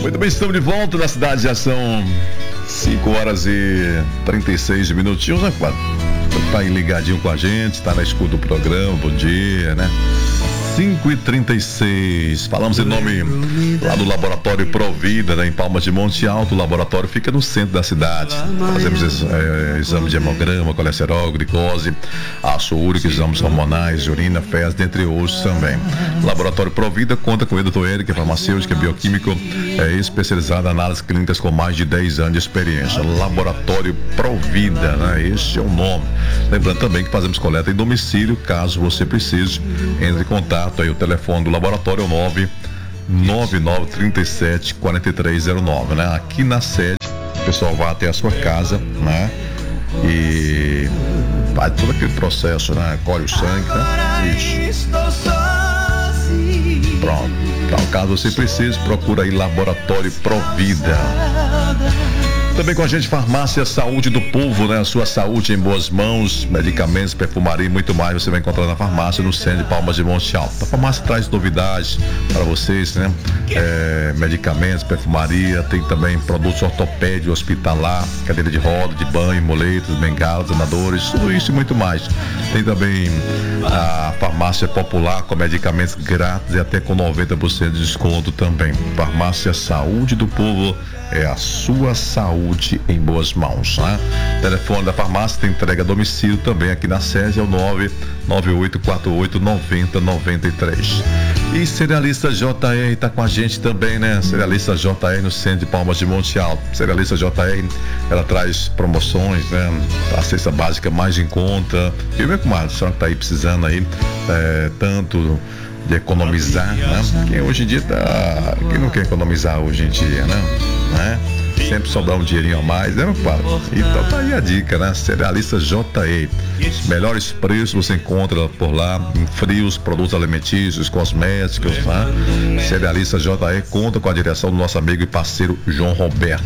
Muito bem, estamos de volta na cidade, já são 5 horas e 36 minutinhos, né, quase? Tá aí ligadinho com a gente, tá na escuta do programa, bom dia, né? 5h36, falamos em nome lá do Laboratório Provida, né, em Palmas de Monte Alto. O laboratório fica no centro da cidade. Fazemos exame de hemograma, colesterol, glicose, ácido úrico, exames hormonais, urina, fezes, dentre outros também. O Laboratório Provida conta com o Dr. Eric, farmacêutico, bioquímico, especializado em análises clínicas com mais de 10 anos de experiência. Laboratório Provida, né? Este é o nome. Lembrando também que fazemos coleta em domicílio, caso você precise. Entre em contato aí, o telefone do laboratório é o 99937-4309, né? Aqui na sede, o pessoal vai até a sua casa, né? E faz todo aquele processo, né? Colhe o sangue, né? Isso. Pronto. Então, caso você precise, procura aí Laboratório Provida. Também com a gente, Farmácia Saúde do Povo, né? A sua saúde em boas mãos, medicamentos, perfumaria e muito mais você vai encontrar na farmácia, no centro de Palmas de Monte Alto. A farmácia traz novidades para vocês, né? Medicamentos, perfumaria, tem também produtos ortopédicos, hospitalar, cadeira de roda, de banho, moletas, bengalas, andadores, tudo isso e muito mais. Tem também a farmácia popular com medicamentos grátis e até com 90% de desconto também. Farmácia Saúde do Povo é a sua saúde em boas mãos, né? Telefone da farmácia tem entrega a domicílio também aqui na sede, é o 998489093. E Cerealista JR tá com a gente também, né? Cerealista JR no centro de Palmas de Monte Alto. Cerealista JR, ela traz promoções, né? A cesta básica mais em conta. E meu comadre, a senhora tá aí precisando aí, tanto de economizar, né? Quem hoje em dia quem não quer economizar hoje em dia, né? Sempre sobrar um dinheirinho a mais, né, meu padre? Então tá aí a dica, né? Cerealista JE. Os melhores preços você encontra por lá, em frios, produtos alimentícios, cosméticos, né? Cerealista JE conta com a direção do nosso amigo e parceiro João Roberto.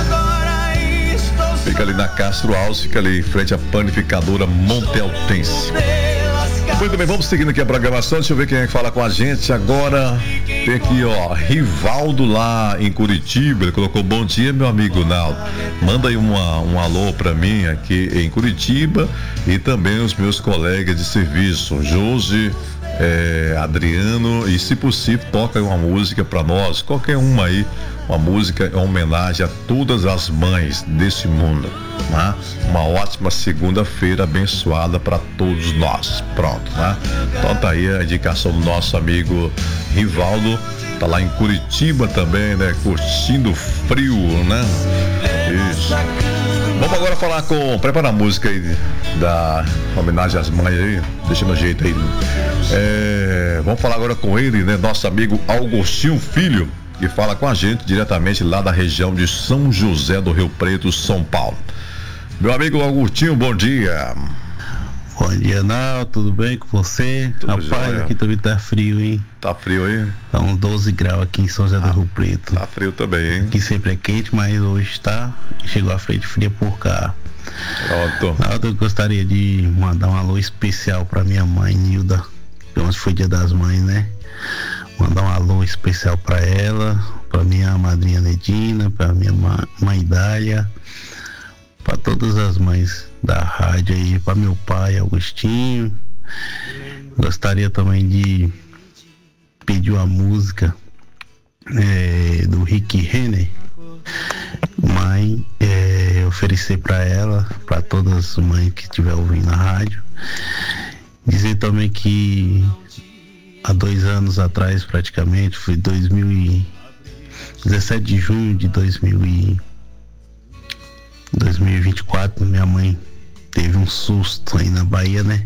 Fica ali na Castro Alves, fica ali em frente à panificadora Monteltense. Muito bem, vamos seguindo aqui a programação. Deixa eu ver quem é que fala com a gente agora. Tem aqui, ó, Rivaldo lá em Curitiba. Ele colocou: bom dia, meu amigo Naldo. Manda aí um alô pra mim aqui em Curitiba e também os meus colegas de serviço, Josi, Adriano, e se possível toca uma música pra nós, qualquer uma aí, uma música em homenagem a todas as mães desse mundo, né? Uma ótima segunda-feira abençoada para todos nós. Pronto, né? Então tá aí a indicação do nosso amigo Rivaldo, tá lá em Curitiba também, né? Curtindo frio, né? Isso. Vamos agora falar prepara a música aí da homenagem às mães aí, deixa no jeito aí. Vamos falar agora com ele, né? Nosso amigo Augustinho Filho, que fala com a gente diretamente lá da região de São José do Rio Preto, São Paulo. Meu amigo Augustinho, bom dia. Bom dia, Naldo, tudo bem com você? Tudo Rapaz, jóia. aqui também tá frio, hein? Tá frio aí? Tá uns 12 graus aqui em São José do Rio Preto. Tá frio também, hein? Aqui sempre é quente, mas hoje chegou a frente fria por cá. Pronto. Naldo, eu gostaria de mandar um alô especial pra minha mãe, Nilda, que ontem foi dia das mães, né? Mandar um alô especial pra ela, pra minha madrinha Nedina, pra minha mãe Dália, pra todas as mães da rádio aí, pra meu pai Augustinho. Gostaria também de pedir uma música do Rick Renner, mãe, oferecer pra ela, pra todas as mães que estiver ouvindo a rádio. Dizer também que há 2 anos atrás, praticamente, foi 17 de junho de 2024, minha mãe teve um susto aí na Bahia, né?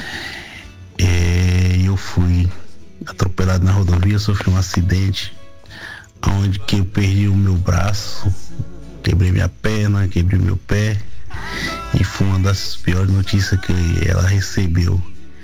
Eu fui atropelado na rodovia, sofri um acidente onde que eu perdi o meu braço, quebrei minha perna, quebrei meu pé, e foi uma das piores notícias que ela recebeu.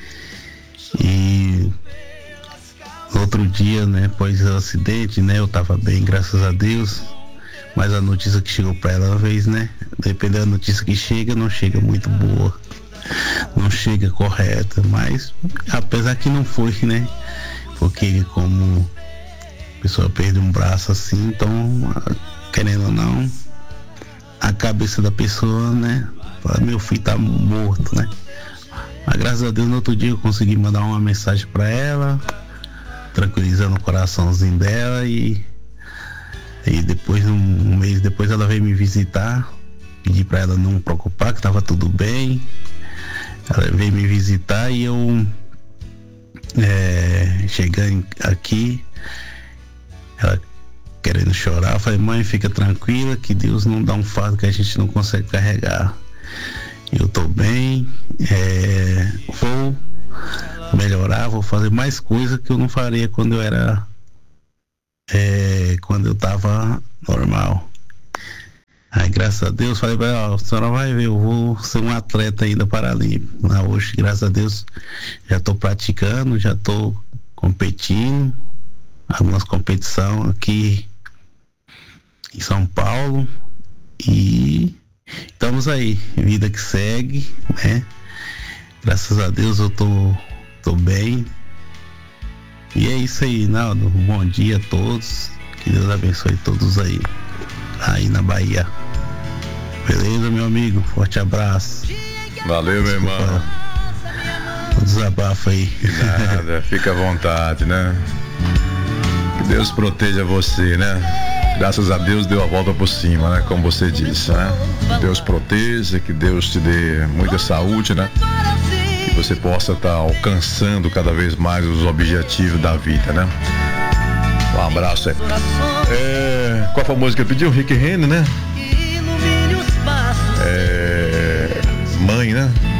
E no outro dia, né, após o acidente, né, eu tava bem, graças a Deus, mas a notícia que chegou pra ela, uma vez, né, dependendo da notícia que chega, não chega muito boa, não chega correta, mas apesar que não foi, né, porque como pessoa perde um braço assim, então, querendo ou não, a cabeça da pessoa, né? Fala, meu filho tá morto, né? Mas graças a Deus, no outro dia eu consegui mandar uma mensagem pra ela, tranquilizando o coraçãozinho dela, e depois, um mês depois, ela veio me visitar, pedi pra ela não preocupar, que tava tudo bem. Ela veio me visitar e eu chegando aqui, ela querendo chorar, eu falei, mãe, fica tranquila que Deus não dá um fardo que a gente não consegue carregar. Eu tô bem, vou melhorar, vou fazer mais coisa que eu não faria quando eu era quando eu tava normal. Aí, graças a Deus, falei pra ela, a senhora vai ver, eu vou ser um atleta ainda paralímpico. Hoje, graças a Deus, já tô praticando, já tô competindo, algumas competições aqui em São Paulo, e estamos aí, vida que segue, né? Graças a Deus eu tô bem. E é isso aí, Naldo. Bom dia a todos. Que Deus abençoe todos aí na Bahia. Beleza, meu amigo? Forte abraço. Valeu, meu irmão. O desabafo aí. Nada, fica à vontade, né? Que Deus proteja você, né? Graças a Deus deu a volta por cima, né? Como você disse, né? Que Deus proteja, que Deus te dê muita saúde, né? Que você possa estar alcançando cada vez mais os objetivos da vida, né? Um abraço aí. Qual foi a música que pediu? Rick Renner, né? Mãe, né?